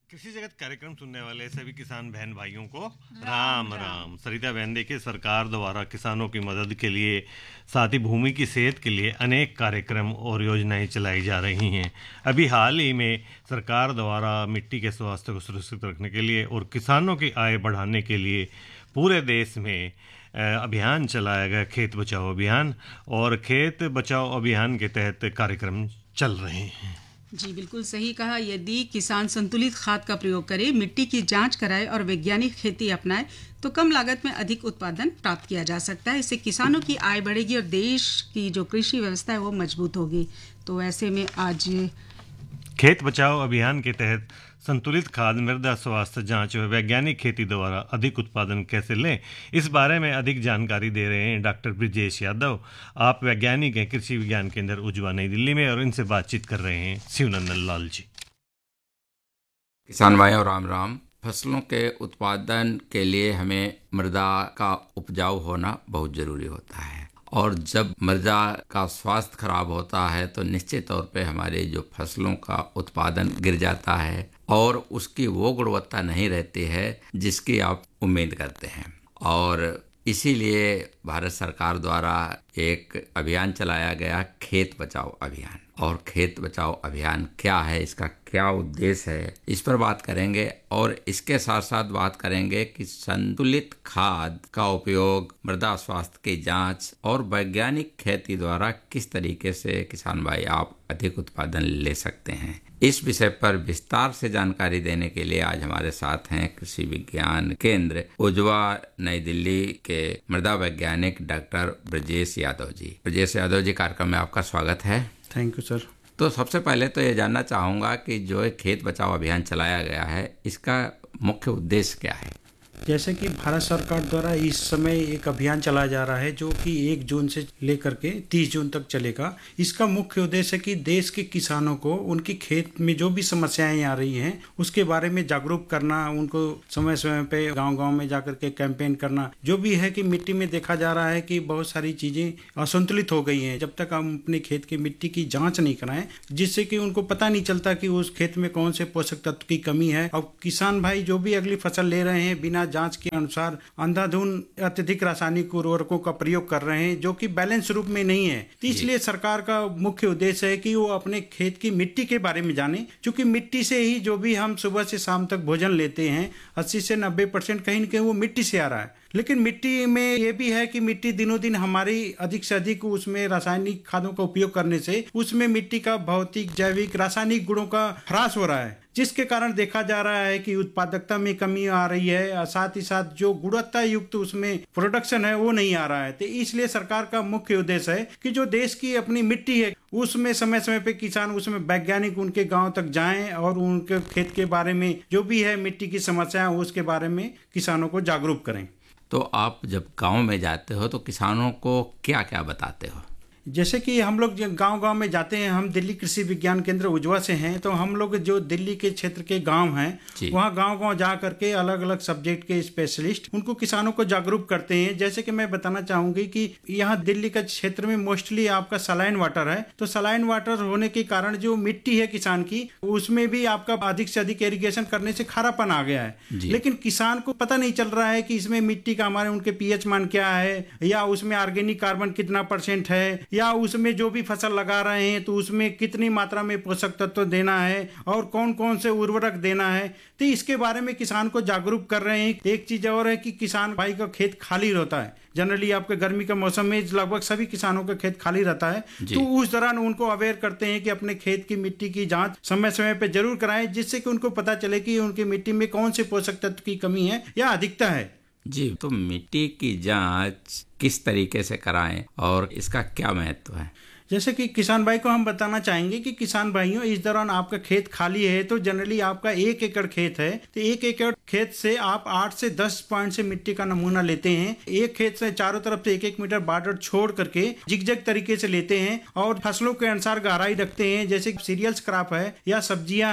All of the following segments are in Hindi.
कृषि जगत कार्यक्रम सुनने वाले सभी किसान बहन भाइयों को राम राम। सरिता बहन, देखिए, सरकार द्वारा किसानों की मदद के लिए, साथ ही भूमि की सेहत के लिए अनेक कार्यक्रम और योजनाएं चलाई जा रही हैं। अभी हाल ही में सरकार द्वारा मिट्टी के स्वास्थ्य को सुरक्षित रखने के लिए और किसानों की आय बढ़ाने के लिए पूरे देश में अभियान चलाया गया, खेत बचाओ अभियान। और खेत बचाओ अभियान के तहत कार्यक्रम चल रहे हैं। जी बिल्कुल सही कहा। यदि किसान संतुलित खाद का प्रयोग करे, मिट्टी की जांच कराए और वैज्ञानिक खेती अपनाए तो कम लागत में अधिक उत्पादन प्राप्त किया जा सकता है। इससे किसानों की आय बढ़ेगी और देश की जो कृषि व्यवस्था है वो मजबूत होगी। तो ऐसे में आज खेत बचाओ अभियान के तहत संतुलित खाद, मृदा स्वास्थ्य जांच व वैज्ञानिक खेती द्वारा अधिक उत्पादन कैसे लें, इस बारे में अधिक जानकारी दे रहे हैं डॉक्टर ब्रजेश यादव। आप वैज्ञानिक हैं कृषि विज्ञान केंद्र उजवा, नई दिल्ली में, और इनसे बातचीत कर रहे हैं शिवनंदन लाल जी। किसान भाइयों राम राम। फसलों के उत्पादन के लिए हमें मृदा का उपजाऊ होना बहुत जरूरी होता है, और जब मृदा का स्वास्थ्य खराब होता है तो निश्चित तौर पे हमारे जो फसलों का उत्पादन गिर जाता है और उसकी वो गुणवत्ता नहीं रहती है जिसकी आप उम्मीद करते हैं। और इसीलिए भारत सरकार द्वारा एक अभियान चलाया गया, खेत बचाओ अभियान। और खेत बचाओ अभियान क्या है, इसका क्या उद्देश्य है, इस पर बात करेंगे। और इसके साथ साथ बात करेंगे कि संतुलित खाद का उपयोग, मृदा स्वास्थ्य की जांच और वैज्ञानिक खेती द्वारा किस तरीके से किसान भाई आप अधिक उत्पादन ले सकते हैं। इस विषय पर विस्तार से जानकारी देने के लिए आज हमारे साथ हैं कृषि विज्ञान केंद्र उजवा, नई दिल्ली के मृदा वैज्ञानिक डॉक्टर ब्रजेश यादव जी। ब्रजेश यादव जी, कार्यक्रम में आपका स्वागत है। Thank you sir. तो सबसे पहले तो ये जानना चाहूँगा कि जो खेत बचाओ अभियान चलाया गया है, इसका मुख्य उद्देश्य क्या है। जैसे कि भारत सरकार द्वारा इस समय एक अभियान चलाया जा रहा है जो कि 1 जून से लेकर के 30 जून तक चलेगा। इसका मुख्य उद्देश्य है कि देश के किसानों को उनकी खेत में जो भी समस्याएं आ रही हैं उसके बारे में जागरूक करना, उनको समय समय पे गांव-गांव में जाकर के कैंपेन करना। जो भी है कि मिट्टी में देखा जा रहा है कि बहुत सारी चीज़ें असंतुलित हो गई हैं। जब तक हम अपने खेत की मिट्टी की जाँच नहीं कराएं, जिससे कि उनको पता नहीं चलता कि उस खेत में कौन से पोषक तत्व की कमी है। और किसान भाई जो भी अगली फसल ले रहे हैं बिना जांच के अनुसार अंधाधुंध अत्यधिक रासायनिक उर्वरकों का प्रयोग कर रहे हैं, जो कि बैलेंस रूप में नहीं है। तो इसलिए सरकार का मुख्य उद्देश्य है कि वो अपने खेत की मिट्टी के बारे में जाने, क्योंकि मिट्टी से ही जो भी हम सुबह से शाम तक भोजन लेते हैं 80 से 90% कहीं न कहीं वो मिट्टी से आ रहा है। लेकिन मिट्टी में ये भी है कि मिट्टी दिनों दिन हमारी अधिक से अधिक उसमें रासायनिक खादों का उपयोग करने से उसमें मिट्टी का भौतिक, जैविक, रासायनिक गुणों का ह्रास हो रहा है, जिसके कारण देखा जा रहा है कि उत्पादकता में कमी आ रही है। साथ ही साथ जो गुणवत्ता युक्त उसमें प्रोडक्शन है वो नहीं आ रहा है। तो इसलिए सरकार का मुख्य उद्देश्य है कि जो देश की अपनी मिट्टी है उसमें समय समय पे किसान, उसमें वैज्ञानिक उनके गांव तक जाएं और उनके खेत के बारे में जो भी है मिट्टी की समस्या है उसके बारे में किसानों को जागरूक करें। तो आप जब गांव में जाते हो तो किसानों को क्या क्या बताते हो। जैसे कि हम लोग गांव-गांव में जाते हैं, हम दिल्ली कृषि विज्ञान केंद्र उजवा से हैं, तो हम लोग जो दिल्ली के क्षेत्र के गांव हैं वहाँ गांव-गांव जा करके अलग अलग सब्जेक्ट के स्पेशलिस्ट उनको किसानों को जागरूक करते हैं। जैसे कि मैं बताना चाहूंगी कि यहाँ दिल्ली का क्षेत्र में मोस्टली आपका सलाइन वाटर है, तो सलाइन वाटर होने के कारण जो मिट्टी है किसान की उसमें भी आपका अधिक से अधिक इरिगेशन करने से खारापन आ गया है। लेकिन किसान को पता नहीं चल रहा है कि इसमें मिट्टी का हमारे उनके पीएच मान क्या है, या उसमें ऑर्गेनिक कार्बन कितना % है, या उसमें जो भी फसल लगा रहे हैं तो उसमें कितनी मात्रा में पोषक तत्व देना है और कौन कौन से उर्वरक देना है। तो इसके बारे में किसान को जागरूक कर रहे हैं। एक चीज और है कि किसान भाई का खेत खाली रहता है, जनरली आपके गर्मी के मौसम में लगभग सभी किसानों का खेत खाली रहता है, तो उस दौरान उनको अवेयर करते हैं कि अपने खेत की मिट्टी की जांच समय समय पे जरूर कराएं, जिससे कि उनको पता चले कि उनकी मिट्टी में कौन से पोषक तत्व की कमी है या अधिकता है। जी, तो मिट्टी की जांच किस तरीके से कराएं और इसका क्या महत्व है। जैसे कि किसान भाई को हम बताना चाहेंगे कि किसान भाइयों, इस दौरान आपका खेत खाली है तो जनरली आपका 1 एकड़ खेत है, तो 1 एकड़ खेत से आप 8 से 10 पॉइंट से मिट्टी का नमूना लेते हैं। एक खेत से चारों तरफ से 1-1 मीटर बॉर्डर छोड़ करके जिगजैग तरीके से लेते हैं और फसलों के अनुसार गहराई रखते हैं। जैसे सीरियल्स क्रॉप है या सब्जियां हैं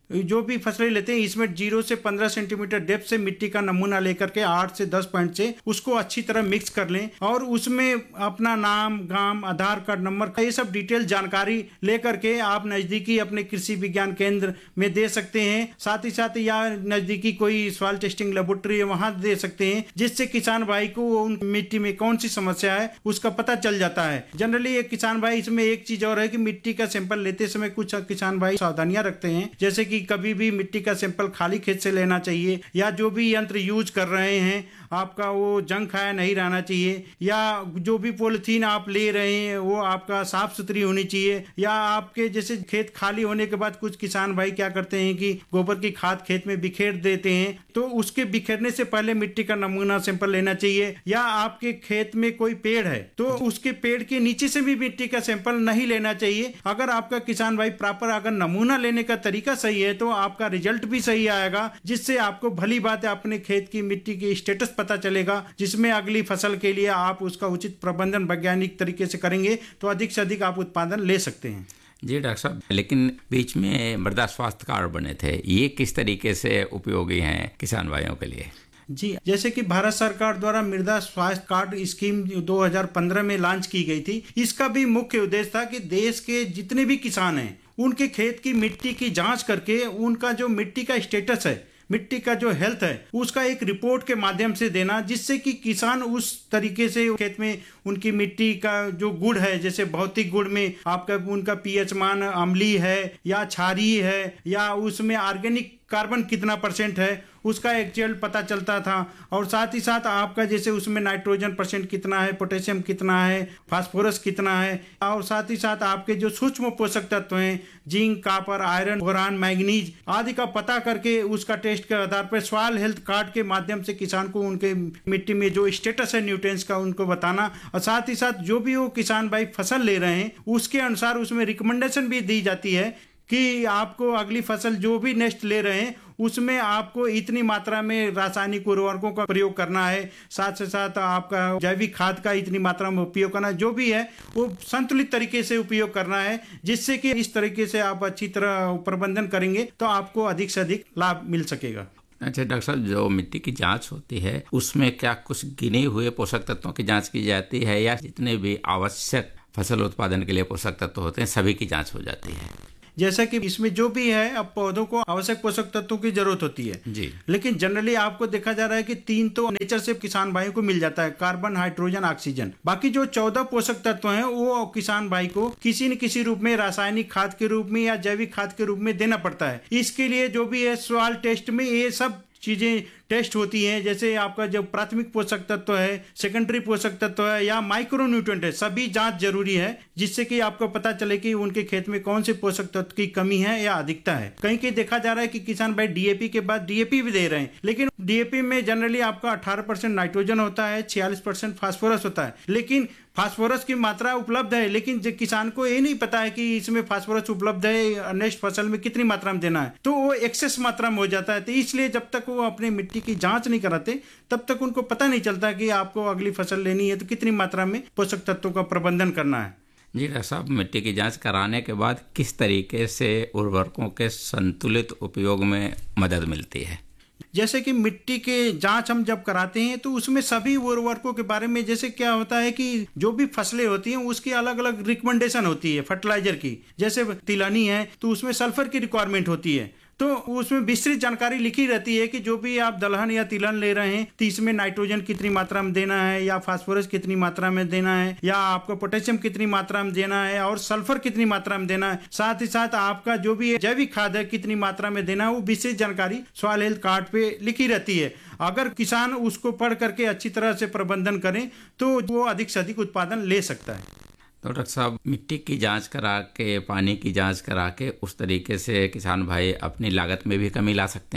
जो भी फसलें लेते हैं इसमें 0 से 15 सेंटीमीटर डेप्थ से मिट्टी का नमूना लेकर के 8 से 10 पॉइंट से उसको अच्छी तरह मिक्स कर लें और उसमें अपना नाम, गांव, आधार कार्ड नंबर, ये सब डिटेल जानकारी लेकर के आप नजदीकी अपने कृषि विज्ञान केंद्र में दे सकते हैं। साथ ही साथ या नजदीकी कोई सॉइल टेस्टिंग लेबोरेटरी है वहां दे सकते हैं, जिससे किसान भाई को उन मिट्टी में कौन सी समस्या है उसका पता चल जाता है। जनरली एक किसान भाई, इसमें एक चीज और है कि मिट्टी का सैंपल लेते समय कुछ किसान भाई सावधानियां रखते हैं, जैसे कि कभी भी मिट्टी का सैंपल खाली खेत से लेना चाहिए, या जो भी यंत्र यूज कर रहे हैं आपका वो जंग खाया नहीं रहना चाहिए, या जो भी पॉलिथीन आप ले रहे हैं वो आपका साफ सुथरी होनी चाहिए। या आपके जैसे खेत खाली होने के बाद कुछ किसान भाई क्या करते हैं कि गोबर की खाद खेत में बिखेर देते हैं, तो उसके बिखेरने से पहले मिट्टी का नमूना सैंपल लेना चाहिए। या आपके खेत में कोई पेड़ है तो उसके पेड़ के नीचे से भी मिट्टी का सैंपल नहीं लेना चाहिए। अगर आपका किसान भाई प्रॉपर अगर नमूना लेने का तरीका सही है तो आपका रिजल्ट भी सही आएगा, जिससे आपको भली बात है अपने खेत की मिट्टी की स्टेटस पता चलेगा, जिसमें अगली फसल के लिए आप उसका उचित प्रबंधन वैज्ञानिक तरीके से करेंगे तो अधिक से अधिक आप उत्पादन ले सकते हैं। जी डॉक्टर साहब, लेकिन बीच में मृदा स्वास्थ्य कार्ड बने थे, ये किस तरीके से उपयोगी हैं किसान भाइयों के लिए? जी, जैसे कि भारत सरकार द्वारा मृदा स्वास्थ्य कार्ड स्कीम 2015 में लॉन्च की गई थी। इसका भी मुख्य उद्देश्य था कि देश के जितने भी किसान हैं उनके खेत की मिट्टी की जांच करके उनका जो मिट्टी का स्टेटस है, मिट्टी का जो हेल्थ है, उसका एक रिपोर्ट के माध्यम से देना, जिससे कि किसान उस तरीके से खेत में उनकी मिट्टी का जो गुण है, जैसे भौतिक गुण में आपका उनका पीएच मान अम्लीय है या क्षारीय है, या उसमें ऑर्गेनिक कार्बन कितना % है, उसका एक्चुअल पता चलता था। और साथ ही साथ आपका जैसे उसमें नाइट्रोजन % कितना है, पोटेशियम कितना है, फास्फोरस कितना है, और साथ ही साथ आपके जो सूक्ष्म पोषक तत्व हैं zinc, copper, iron, boron, manganese आदि का पता करके उसका टेस्ट के आधार पर सॉइल हेल्थ कार्ड के माध्यम से किसान को उनके मिट्टी में जो स्टेटस है न्यूट्रिएंट्स का उनको बताना। और साथ ही साथ जो भी वो किसान भाई फसल ले रहे हैं उसके अनुसार उसमें रिकमेंडेशन भी दी जाती है कि आपको अगली फसल जो भी नेक्स्ट ले रहे हैं उसमें आपको इतनी मात्रा में रासायनिक उर्वरकों का प्रयोग करना है, साथ से साथ आपका जैविक खाद का इतनी मात्रा में उपयोग करना है, जो भी है वो संतुलित तरीके से उपयोग करना है, जिससे कि इस तरीके से आप अच्छी तरह प्रबंधन करेंगे तो आपको अधिक से अधिक लाभ मिल सकेगा। अच्छा डॉक्टर साहब, जो मिट्टी की जांच होती है उसमें क्या कुछ गिने हुए पोषक तत्वों की जांच की जाती है, या जितने भी आवश्यक फसल उत्पादन के लिए पोषक तत्व होते हैं सभी की जांच हो जाती है? जैसा कि इसमें जो भी है, अब पौधों को आवश्यक पोषक तत्वों की जरूरत होती है जी, लेकिन जनरली आपको देखा जा रहा है कि 3 तो नेचर से किसान भाइयों को मिल जाता है, कार्बन, हाइड्रोजन, ऑक्सीजन। बाकी जो 14 पोषक तत्व हैं वो किसान भाई को किसी न किसी रूप में रासायनिक खाद के रूप में या जैविक खाद के रूप में देना पड़ता है। इसके लिए जो भी है सॉइल टेस्ट में ये सब चीजें टेस्ट होती हैं, जैसे आपका जो प्राथमिक पोषक तत्व है, सेकेंडरी पोषक तत्व है या माइक्रो न्यूट्रिएंट है, सभी जांच जरूरी है, जिससे कि आपको पता चले कि उनके खेत में कौन से पोषक तत्व की कमी है या अधिकता है। कहीं कहीं देखा जा रहा है कि किसान भाई डीएपी के बाद डीएपी भी दे रहे हैं, लेकिन डीएपी में जनरली आपका 18% नाइट्रोजन होता है, 46% फास्फोरस होता है, लेकिन फास्फोरस की मात्रा उपलब्ध है, लेकिन किसान को ये नहीं पता है कि इसमें फास्फोरस उपलब्ध है, नेक्स्ट फसल में कितनी मात्रा में देना है, तो वो एक्सेस मात्रा में हो जाता है। तो इसलिए जब तक वो अपनी मिट्टी की जांच नहीं कराते तब तक उनको पता नहीं चलता कि आपको अगली फसल लेनी है तो कितनी मात्रा में पोषक तत्वों का प्रबंधन करना है। जी डॉक्टर साहब, मिट्टी की जांच कराने के बाद किस तरीके से उर्वरकों के संतुलित उपयोग में मदद मिलती है? जैसे कि मिट्टी के जांच हम जब कराते हैं तो उसमें सभी उर्वरकों के बारे में, जैसे क्या होता है कि जो भी फसलें होती हैं उसकी अलग अलग रिकमेंडेशन होती है फर्टिलाइजर की। जैसे तिलहनी है तो उसमें सल्फर की रिक्वायरमेंट होती है, तो उसमें विस्तृत जानकारी लिखी रहती है कि जो भी आप दलहन या तिलहन ले रहे हैं तो इसमें नाइट्रोजन कितनी मात्रा में देना है, या फास्फोरस कितनी मात्रा में देना है, या आपको पोटेशियम कितनी मात्रा में देना है, और सल्फर कितनी मात्रा में देना है। साथ ही साथ आपका जो भी जैविक खाद है कितनी मात्रा में देना है, वो विशेष जानकारी सॉइल हेल्थ कार्ड पे लिखी रहती है। अगर किसान उसको पढ़ करके अच्छी तरह से प्रबंधन करें तो वो अधिक से अधिक उत्पादन ले सकता है। तो डॉक्टर साहब, मिट्टी की जांच करा के, पानी की जांच करा के उस तरीके से किसान भाई अपनी लागत में भी कमी ला सकते हैं?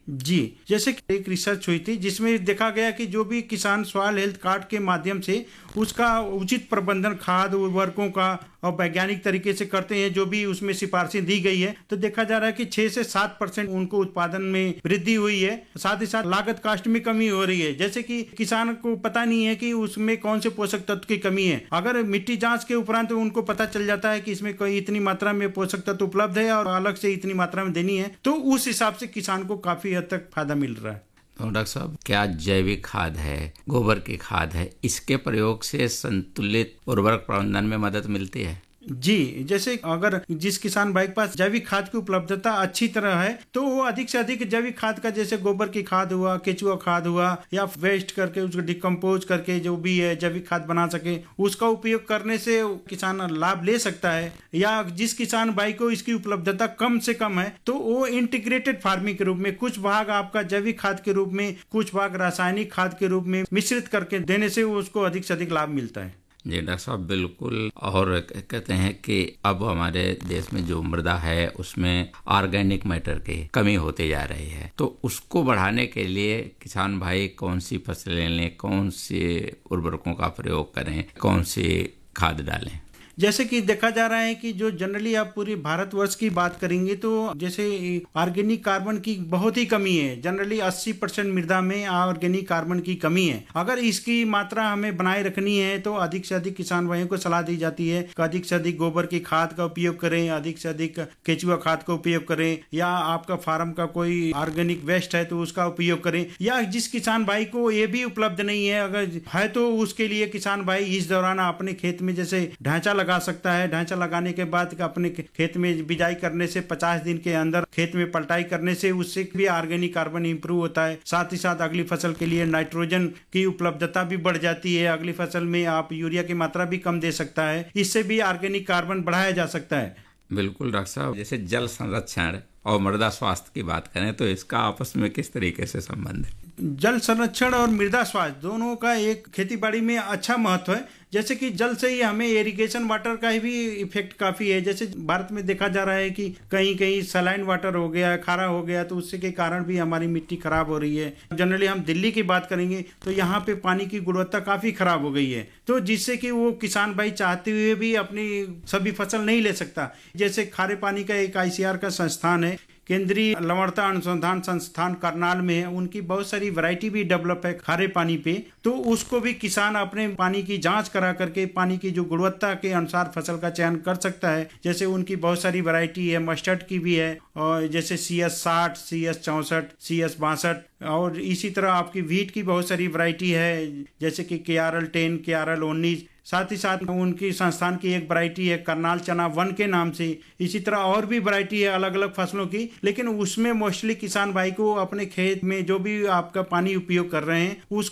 जी, जैसे कि एक रिसर्च हुई थी जिसमें देखा गया कि जो भी किसान सॉइल हेल्थ कार्ड के माध्यम से उसका उचित प्रबंधन खाद उर्वरकों का और वैज्ञानिक तरीके से करते हैं, जो भी उसमें सिफारिशें दी गई है, तो देखा जा रहा है कि 6 से 7% उनको उत्पादन में वृद्धि हुई है। साथ ही साथ लागत कास्ट में कमी हो रही है। जैसे कि किसान को पता नहीं है कि उसमें कौन से पोषक तत्व की कमी है, अगर मिट्टी जांच के उपरांत उनको पता चल जाता है कि इसमें कोई इतनी मात्रा में पोषक तत्व उपलब्ध है और अलग से इतनी मात्रा में देनी है, तो उस हिसाब से किसान को काफी हद तक फायदा मिल रहा है। तो डॉक्टर साहब, क्या जैविक खाद है, गोबर की खाद है, इसके प्रयोग से संतुलित उर्वरक प्रबंधन में मदद मिलती है? जी, जैसे अगर जिस किसान भाई के पास जैविक खाद की उपलब्धता अच्छी तरह है तो वो अधिक से अधिक जैविक खाद का, जैसे गोबर की खाद हुआ, केचुआ खाद हुआ, या वेस्ट करके उसको डिकम्पोज करके जो भी है जैविक खाद बना सके, उसका उपयोग करने से किसान लाभ ले सकता है। या जिस किसान भाई को इसकी उपलब्धता कम से कम है तो वो इंटीग्रेटेड फार्मिंग के रूप में कुछ भाग आपका जैविक खाद के रूप में, कुछ भाग रासायनिक खाद के रूप में मिश्रित करके देने से उसको अधिक से अधिक लाभ मिलता है। जी डॉक्टर साहब, बिल्कुल। और कहते हैं कि अब हमारे देश में जो मृदा है उसमें ऑर्गेनिक मैटर की कमी होती जा रही है, तो उसको बढ़ाने के लिए किसान भाई कौन सी फसलें लें, कौन से उर्वरकों का प्रयोग करें, कौन सी खाद डालें? जैसे कि देखा जा रहा है कि जो जनरली आप पूरी भारतवर्ष की बात करेंगे तो जैसे ऑर्गेनिक कार्बन की बहुत ही कमी है। जनरली 80% मृदा में ऑर्गेनिक कार्बन की कमी है। अगर इसकी मात्रा हमें बनाए रखनी है तो अधिक से अधिक किसान भाइयों को सलाह दी जाती है कि अधिक से अधिक गोबर की खाद का उपयोग करें, अधिक से अधिक केचुआ खाद का उपयोग करें, या आपका फार्म का कोई ऑर्गेनिक वेस्ट है तो उसका उपयोग करें। या जिस किसान भाई को ये भी उपलब्ध नहीं है, अगर है तो उसके लिए किसान भाई इस दौरान अपने खेत में जैसे ढांचा लगा सकता है। ढांचा लगाने के बाद अपने खेत में बिजाई करने से 50 दिन के अंदर खेत में पलटाई करने से उससे भी ऑर्गेनिक कार्बन इंप्रूव होता है। साथ ही साथ अगली फसल के लिए नाइट्रोजन की उपलब्धता भी बढ़ जाती है। अगली फसल में आप यूरिया की मात्रा भी कम दे सकता है। इससे भी ऑर्गेनिक कार्बन बढ़ाया जा सकता है। बिल्कुल डॉक्टर साहब, जैसे जल संरक्षण और मृदा स्वास्थ्य की बात करें तो इसका आपस में किस तरीके से संबंध है? जल संरक्षण और मृदा स्वास्थ्य दोनों का एक खेतीबाड़ी में अच्छा महत्व है। जैसे कि जल से ही हमें इरिगेशन वाटर का भी इफेक्ट काफी है। जैसे भारत में देखा जा रहा है कि कहीं कहीं सलाइन वाटर हो गया, खारा हो गया, तो उससे के कारण भी हमारी मिट्टी खराब हो रही है। जनरली हम दिल्ली की बात करेंगे तो यहाँ पे पानी की गुणवत्ता काफी खराब हो गई है, तो जिससे कि वो किसान भाई चाहते हुए भी अपनी सभी फसल नहीं ले सकता। जैसे खारे पानी का एक ICAR का संस्थान है, केंद्रीय लवणता अनुसंधान संस्थान करनाल में है, उनकी बहुत सारी वैरायटी भी डेवलप है खारे पानी पे, तो उसको भी किसान अपने पानी की जांच करा करके पानी की जो गुणवत्ता के अनुसार फसल का चयन कर सकता है। जैसे उनकी बहुत सारी वैरायटी है, मस्टर्ड की भी है, और जैसे CS60, CS64, CS62, और इसी तरह आपकी व्हीट की बहुत सारी वैरायटी है, जैसे कि KRL10, KRL19। साथ ही साथ उनकी संस्थान की एक वैरायटी है करनाल चना 1 के नाम से। इसी तरह और भी वैरायटी है अलग अलग फसलों की, लेकिन उसमें मोस्टली किसान भाई को अपने खेत में जो भी आपका पानी उपयोग कर रहे हैं उस